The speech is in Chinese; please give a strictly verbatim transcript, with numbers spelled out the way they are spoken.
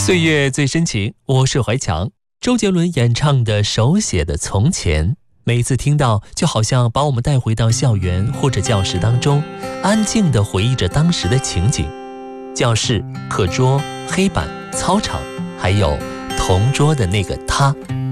岁月最深情，我是怀强。周杰伦演唱的手写的从前，每次听到就好像把我们带回到校园或者教室当中，安静地回忆着当时的情景。教室、课桌、黑板、操场，还有同桌的那个他。